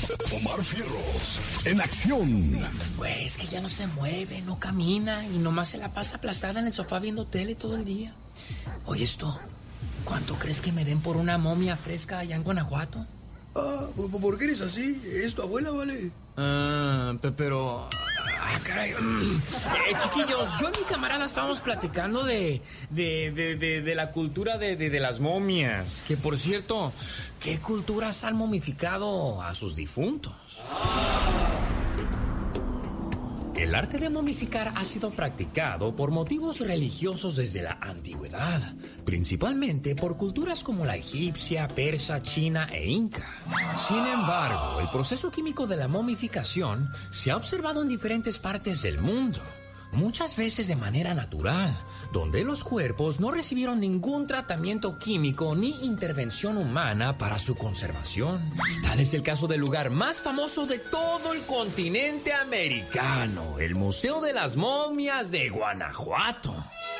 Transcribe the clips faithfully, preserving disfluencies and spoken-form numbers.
Omar Fierros, en acción. Pues que ya no se mueve, no camina y nomás se la pasa aplastada en el sofá viendo tele todo el día. Oye, esto, ¿cuánto crees que me den por una momia fresca allá en Guanajuato? Ah, ¿por qué eres así? ¿Es tu abuela, vale? Ah, pero... Ah, caray. Eh, chiquillos, yo y mi camarada estábamos platicando de... De, de, de, de la cultura de, de, de las momias. Que, por cierto, ¿qué culturas han momificado a sus difuntos? El arte de momificar ha sido practicado por motivos religiosos desde la antigüedad, principalmente por culturas como la egipcia, persa, china e inca. Sin embargo, el proceso químico de la momificación se ha observado en diferentes partes del mundo, muchas veces de manera natural, donde los cuerpos no recibieron ningún tratamiento químico ni intervención humana para su conservación. Tal es el caso del lugar más famoso de todo el continente americano, el Museo de las Momias de Guanajuato.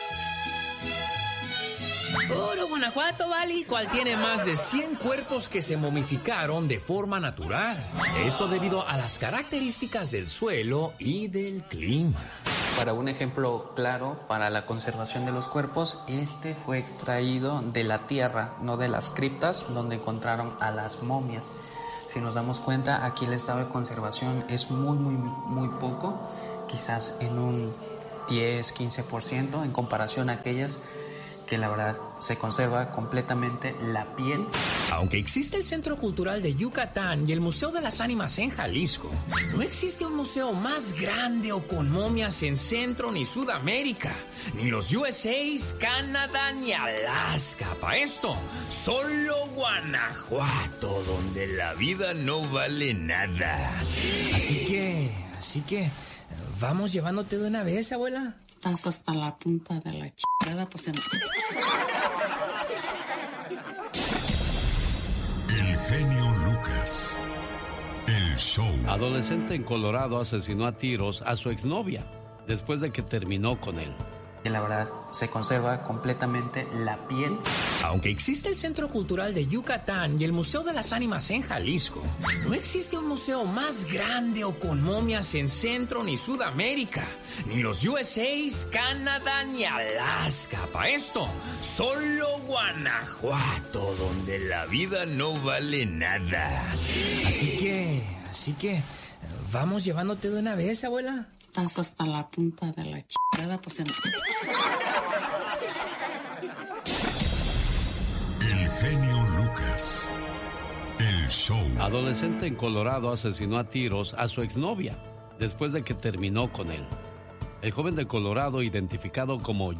Puro Guanajuato, ¿vale? Cual tiene más de cien cuerpos que se momificaron de forma natural. Esto debido a las características del suelo y del clima. Para un ejemplo claro para la conservación de los cuerpos, este fue extraído de la tierra, no de las criptas donde encontraron a las momias. Si nos damos cuenta, aquí el estado de conservación es muy, muy, muy poco, quizás en un diez, quince por ciento en comparación a aquellas que la verdad se conserva completamente la piel. Aunque existe el Centro Cultural de Yucatán y el Museo de las Ánimas en Jalisco, no existe un museo más grande o con momias en Centro ni Sudamérica, ni los U S A, Canadá ni Alaska. Para esto, solo Guanajuato, donde la vida no vale nada. Así que, así que, ¿vamos llevándote de una vez, abuela? Estás hasta la punta de la chingada, pues en... El genio Lucas. El show. Adolescente en Colorado asesinó a tiros a su exnovia después de que terminó con él. Que la verdad se conserva completamente la piel. Aunque existe el Centro Cultural de Yucatán y el Museo de las Ánimas en Jalisco, no existe un museo más grande o con momias en Centro ni Sudamérica, ni los U S A, Canadá ni Alaska. Para esto, solo Guanajuato, donde la vida no vale nada. Así que, así que, ¿vamos llevándote de una vez, abuela? Estás hasta la punta de la chingada, pues en... El genio Lucas. El show. Adolescente en Colorado asesinó a tiros a su exnovia después de que terminó con él. El joven de Colorado, identificado como